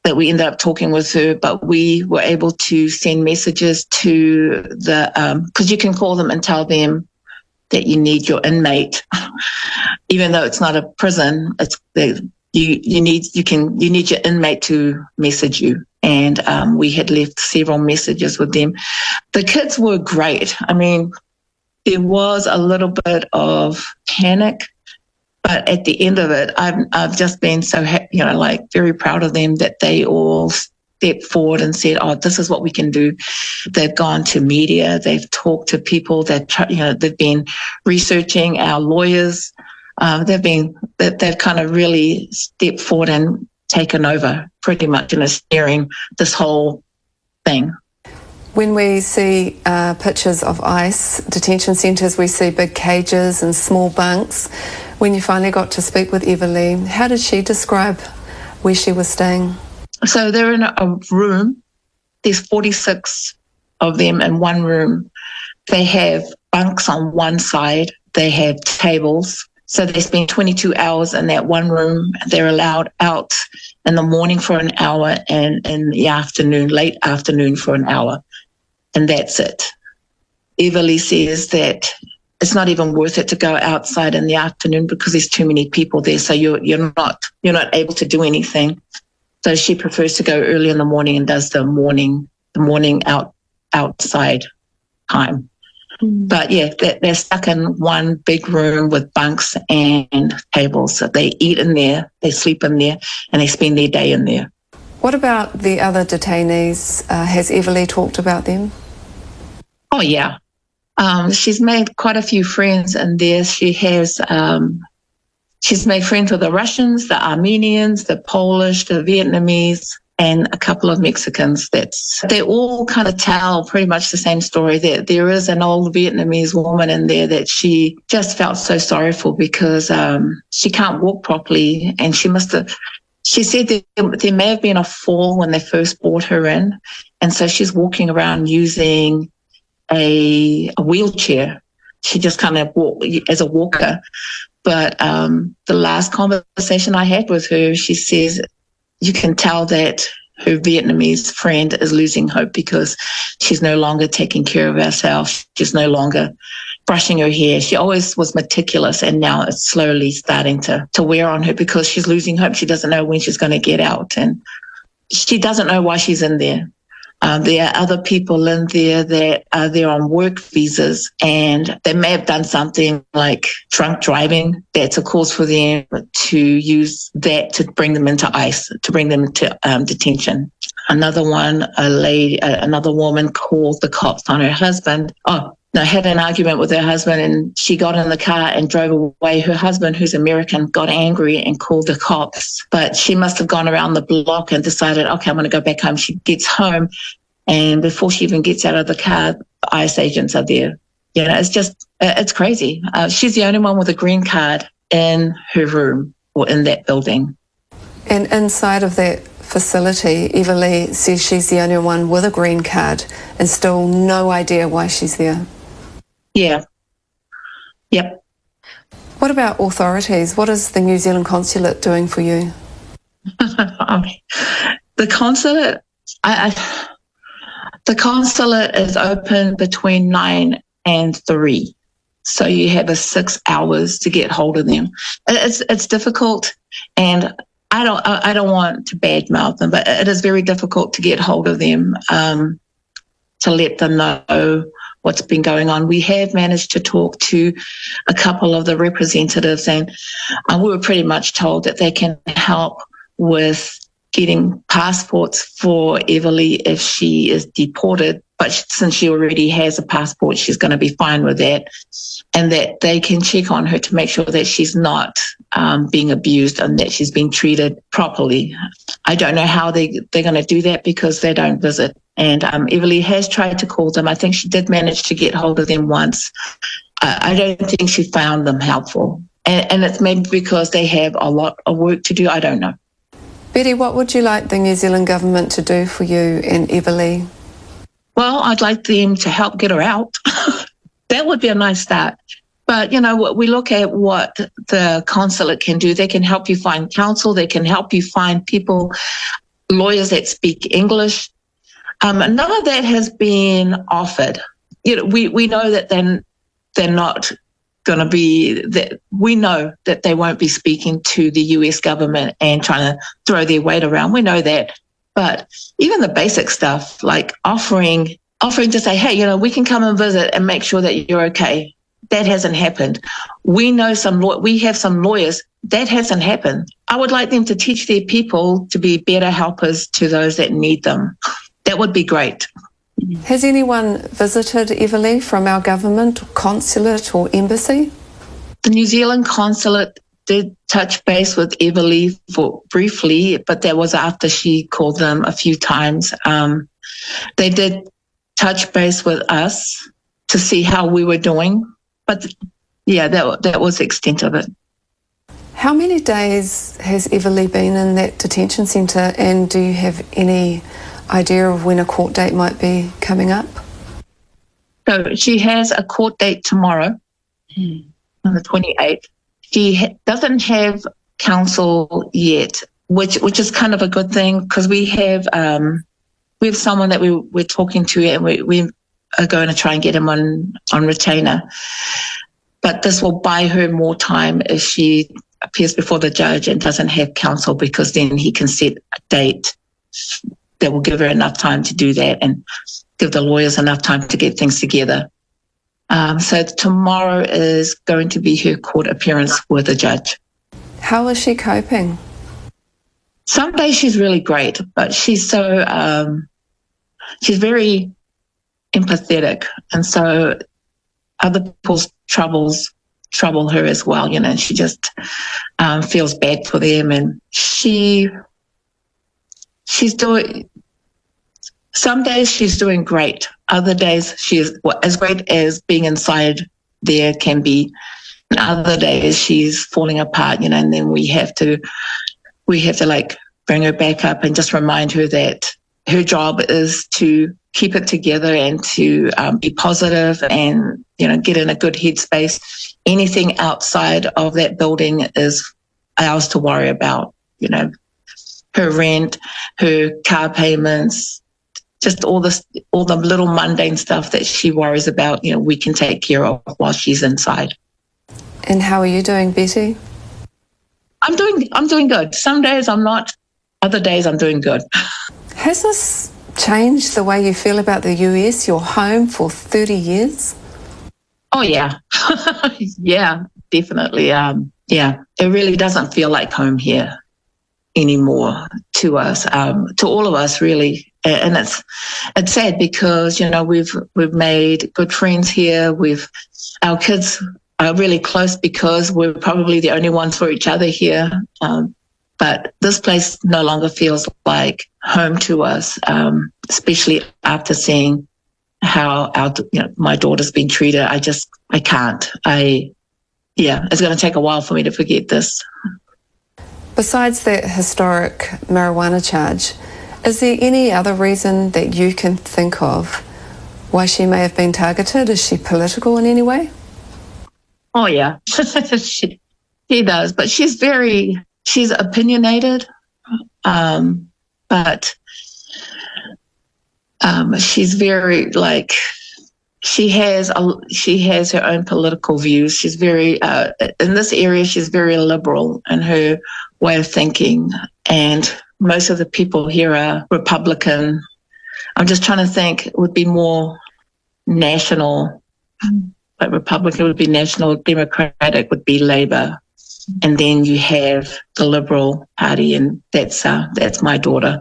that we ended up talking with her, but we were able to send messages to the, because um, you can call them and tell them that you need your inmate, even though it's not a prison. It's they, you you need you can you need your inmate to message you, and um, we had left several messages with them. The kids were great. I mean, there was a little bit of panic. But at the end of it, I've I've just been so happy, you know, like very proud of them that they all stepped forward and said, "Oh, this is what we can do." They've gone to media, they've talked to people, that you know, they've been researching our lawyers. Uh, they've been they've, they've kind of really stepped forward and taken over, pretty much, and are steering this whole thing. When we see uh, pictures of ICE detention centres, we see big cages and small bunks. When you finally got to speak with Eva Lee, how did she describe where she was staying? So they're in a room. There's forty-six of them in one room. They have bunks on one side. They have tables. So they spend twenty-two hours in that one room. They're allowed out in the morning for an hour and in the afternoon, late afternoon for an hour. And that's it. Eva Lee says that it's not even worth it to go outside in the afternoon because there's too many people there. So you're you're not you're not able to do anything. So she prefers to go early in the morning and does the morning the morning out outside time. Mm. But yeah, they're, they're stuck in one big room with bunks and tables. So they eat in there, they sleep in there, and they spend their day in there. What about the other detainees? Uh, has Eva Lee talked about them? Oh yeah. Um, she's made quite a few friends in there. She has, um, she's made friends with the Russians, the Armenians, the Polish, the Vietnamese, and a couple of Mexicans. That's, they all kind of tell pretty much the same story. There, there is an old Vietnamese woman in there that she just felt so sorry for because um, she can't walk properly, and she must have, she said that there may have been a fall when they first brought her in, and so she's walking around using A, a wheelchair. She just kind of walk as a walker. But um, the last conversation I had with her, she says you can tell that her Vietnamese friend is losing hope because she's no longer taking care of herself. She's no longer brushing her hair. She always was meticulous, and now it's slowly starting to, to wear on her because she's losing hope. She doesn't know when she's going to get out, and she doesn't know why she's in there. Um, there are other people in there that are there on work visas, and they may have done something like drunk driving. That's a cause for them to use that to bring them into ICE, to bring them to um, detention. Another one, a lady, uh, another woman called the cops on her husband. Oh, no, had an argument with her husband, and she got in the car and drove away. Her husband, who's American, got angry and called the cops. But she must have gone around the block and decided, okay, I'm going to go back home. She gets home, and before she even gets out of the car, the ICE agents are there. You know, it's just, it's crazy. Uh, she's the only one with a green card in her room or in that building. And inside of that facility, Eva Lee says she's the only one with a green card and still no idea why she's there. Yeah. Yep. What about authorities? What is the New Zealand consulate doing for you? The consulate, I, I, the consulate is open between nine and three. So you have a six hours to get hold of them. It's it's difficult, and I don't I don't want to badmouth them, but it is very difficult to get hold of them, um, to let them know what's been going on. We have managed to talk to a couple of the representatives, and uh, we were pretty much told that they can help with getting passports for Eva Lee if she is deported. But since she already has a passport, she's going to be fine with that, and that they can check on her to make sure that she's not um, being abused and that she's being treated properly. I don't know how they, they're going to do that because they don't visit. And um, Eva Lee has tried to call them. I think she did manage to get hold of them once. Uh, I don't think she found them helpful. And, and it's maybe because they have a lot of work to do. I don't know. Betty, what would you like the New Zealand government to do for you and Eva Lee? Well, I'd like them to help get her out. That would be a nice start. But, you know, we look at what the consulate can do. They can help you find counsel. They can help you find people lawyers that speak English. Um, none of that has been offered. You know, we, we know that then they're not going to be, that we know that they won't be speaking to the U S government and trying to throw their weight around. We know that. But even the basic stuff, like offering, offering to say, hey, you know, we can come and visit and make sure that you're okay. That hasn't happened. We know some, we have some lawyers. That hasn't happened. I would like them to teach their people to be better helpers to those that need them. That would be great. Has anyone visited Everleigh from our government, consulate or embassy? The New Zealand consulate did touch base with Everleigh for briefly, but that was after she called them a few times. Um, they did touch base with us to see how we were doing, but yeah, that that was the extent of it. How many days has Everleigh been in that detention centre, and do you have any idea of when a court date might be coming up? So she has a court date tomorrow, mm. on the twenty-eighth. She ha- doesn't have counsel yet, which which is kind of a good thing, because we have um, we have someone that we we're talking to, and we we are going to try and get him on on retainer. But this will buy her more time if she appears before the judge and doesn't have counsel, because then he can set a date that will give her enough time to do that and give the lawyers enough time to get things together. Um, so tomorrow is going to be her court appearance with the judge. How is she coping? Some days she's really great, but she's so, um, she's very empathetic. And so other people's troubles trouble her as well. You know, she just um, feels bad for them. And she, she's doing, some days she's doing great. Other days she's well, as great as being inside there can be. And other days she's falling apart, you know, and then we have to, we have to like bring her back up and just remind her that her job is to keep it together and to um, be positive and, you know, get in a good headspace. Anything outside of that building is ours to worry about, you know, her rent, her car payments, just all this, all the little mundane stuff that she worries about, you know, we can take care of while she's inside. And how are you doing, Betty? I'm doing, I'm doing good. Some days I'm not, other days I'm doing good. Has this changed the way you feel about the U S, your home for thirty years? Oh, yeah. Yeah, definitely. Um, yeah, it really doesn't feel like home here anymore to us, um, to all of us, really. And it's it's sad because, you know, we've we've made good friends here. We've our kids are really close because we're probably the only ones for each other here. Um, but this place no longer feels like home to us, um, especially after seeing how our, you know, my daughter's been treated. I just, I can't. I, yeah, it's going to take a while for me to forget this. Besides that historic marijuana charge, is there any other reason that you can think of why she may have been targeted? Is she political in any way? Oh, yeah, she, she does, but she's very, she's opinionated, um, but um, she's very, like, she has a, she has her own political views. She's very, uh, in this area, she's very liberal in her way of thinking, and most of the people here are Republican. I'm just trying to think, it would be more national, but Republican would be national, Democratic would be Labour. And then you have the Liberal Party, and that's uh, that's my daughter.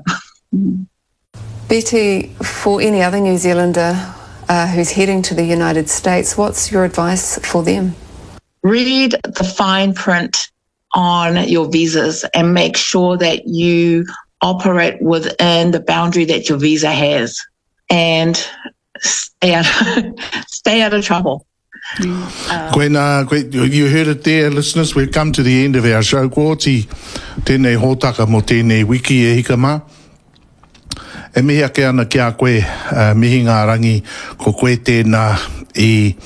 Betty, for any other New Zealander uh, who's heading to the United States, what's your advice for them? Read the fine print on your visas and make sure that you operate within the boundary that your visa has, and stay out, stay out of trouble. Uh, when, uh, when you heard it there, listeners, we've come to the end of our show. Kōti, tēnei hōtaka mo tēnei wiki e hika mā. E mihi ake ana ki a koe, uh, mihi ngā rangi, ko koe tēnā i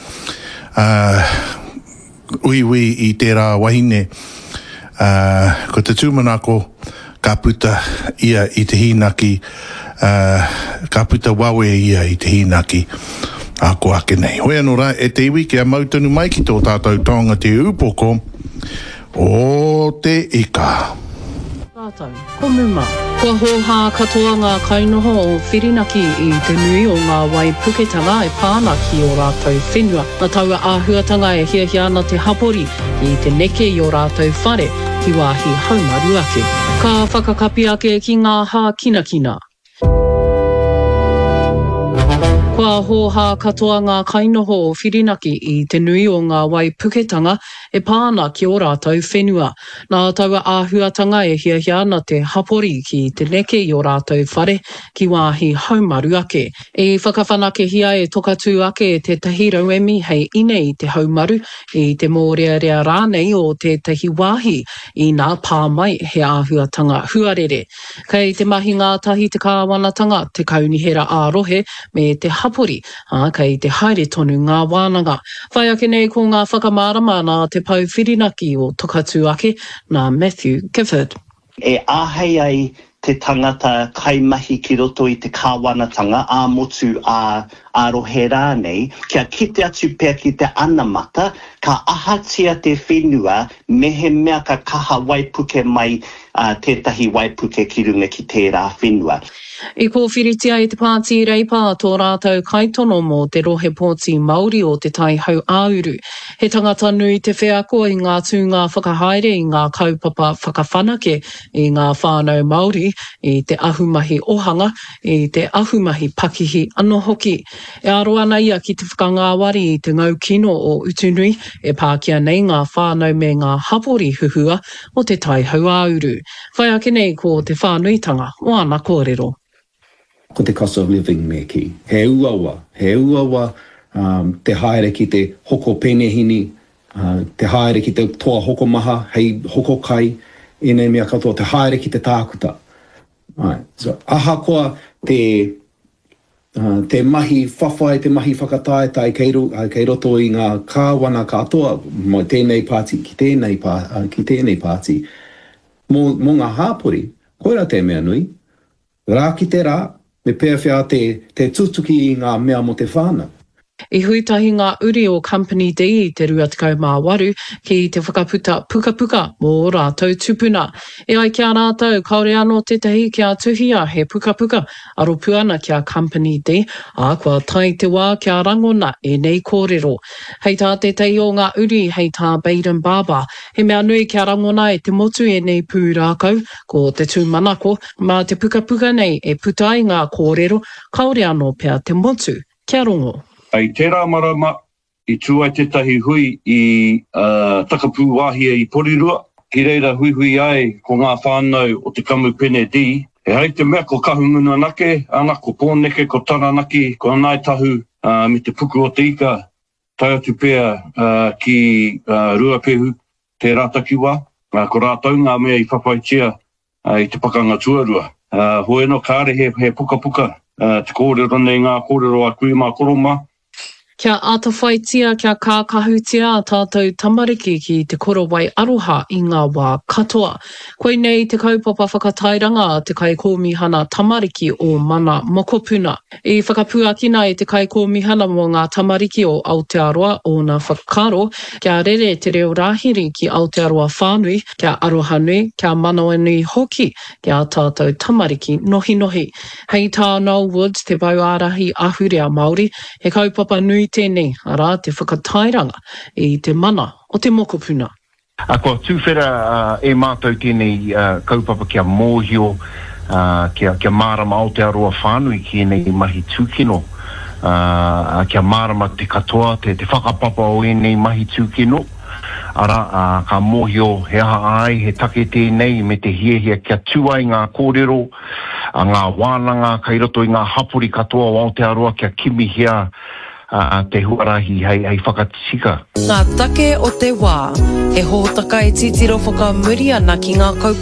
uh, ui ui i tērā wahine. Uh, ko te tūmanako, ka puta ia i te hinaki, uh, ka puta wawe ia i te hinaki. Ako ake nei. Hoi anō rā, e te iwi kia mautanu mai ki tō tātou taonga te upoko o te ika. Tātou, ko muma. Kua hoha katoa ngā kainoho o Whirinaki i te nui o ngā wai puketanga e pāna ki o rātou whenua. Nā taua āhuatanga e hiahia ana te hapori i te neke i o rātou whare ki wāhi haumaru ake. Ka whakakapi ake ki ngā hā kina kina. Kua hoha katoa ngā kainoho o Whirinaki i te nui o ngā wai puketanga e pāna ki o rātou whenua. Nā taua āhuatanga e hiahia ana te hapori ki te neke i o rātou whare ki wāhi haumaru ake. E whakawhanake hia e tokatu ake e te tahi rauemi hei ine i te haumaru i te mōrearea rānei o te tahi wāhi i nā pāmai he āhuatanga huarere. Kei te mahi ngā tahi te kāwanatanga te kaunihera ārohe me te hapori, a, kei te haere tonu ngā wānanga. Whai ake nei ko ngā whakamārama nā te pau Whirinaki o tokatu ake, nā Matthew Gifford. E āhei ai te tangata kaimahi ki roto i te kāwanatanga a motu a arohe rānei, kia kite atu pēr ki te anamata, ka ahatia te whenua, mehe mea ka kaha waipuke mai uh, tētahi waipuke ki runga ki tērā whenua. I ko whiritia i te pāti reipā tō rātou kaitono mō te rohe pōti Māori o te tai hau āuru. He tangata nui te wheako i ngā tūngā whakahaere i ngā kaupapa whakawhanake i ngā whānau Māori i te ahumahi ohanga, i te ahumahi pakihi anō hoki. E aro ana ia ki te whakangāwari i te ngau kino o Utunui e pākia nei ngā whānau me ngā hapori huhua o te tai hau āuru. Whai ake nei ko te whānuitanga o ana kōrero. Ko te cost of living me ki. He uawa, he uawa um, te haere ki te hoko penehini, uh, te haere ki te toa hoko maha, hei hoko kai, e nei mea katoa, te haere ki te tākuta. Right. So, aha koa te, uh, te mahi whawhai, te mahi whakataetai kei, uh, kei roto i ngā kāwana katoa, mo tēnei pāti, ki tēnei, pā, uh, ki tēnei pāti. Mō, mō ngā hāpori, koera te mea nui, rā ki te rā, me pēr whia te, te tutuki i ngā mea mo te whāna. I huitahi ngā uri o Company D i te rua tekau mā waru ki te whakaputa puka puka mō rātou tupuna. E ai kia rātou kaore anō tētahi kia tuhia he puka puka aro puana kia Company D, a kua tai te wā kia rangona e nei kōrero. Hei tā tētahi o ngā uri hei tā Baden Baba, he mea nui kia rangona e te motu e nei pū rākau ko te tūmanako, mā te puka puka nei e puta i ngā kōrero, kaore anō pia te motu, kia rongo. Ai tērā marama i tūai tētahi hui i uh, takapū wāhia i Porirua. Ki reira hui hui ai ko ngā whānau o te kamupene di. E hei te mea ko kahunguna nake, ana ko pōneke, ko taranaki, ko nai tahu uh, me te puku o te ika. Tai atu pēr uh, ki uh, Ruapehu, te rātakiwa. Uh, ko rātau ngā mea i whapaitia uh, i te pakanga tuarua. Uh, Hoi no kāre he, he puka puka. Uh, te kōrero nei ngā kōrero a kui mā koroma. Kia atawhaitia, kia kākahutia a tātou tamariki ki te korowai aroha i ngā wā katoa. Koe nei te kaupapa whakatairanga te kai kōmihana tamariki o mana mokopuna. I whakapuakina i te kai kōmihana mo ngā tamariki o Aotearoa o ngā whakaro, kia rere te reo rāhiri ki Aotearoa whānui, kia aroha nui, kia manawa nui hoki, kia tātou tamariki nohi nohi. Hei tā Noel Woods, te bauarahi ahurea Māori, he kaupapa nui tēnei, arā te whakatairanga i te mana o te mokopuna. A kua tūwhera uh, e mātou tēnei uh, kaupapa kia mōhio, uh, kia, kia mārama Aotearoa whānui ki nei mahi tūkino, uh, kia mārama te katoa, te, te whakapapa o e nei mahi tūkino. Ara, uh, ka mōhio he aha ai, he take tēnei me te hiehia kia tuai ngā kōrero, a ngā wānanga, kai roto i ngā hapori katoa o Aotearoa kia kimihia, Uh, te huarahi hei, hei whakatika. Ngā take o te wā, he hōtaka e titiro whakamuri ana ki ngā kaupapa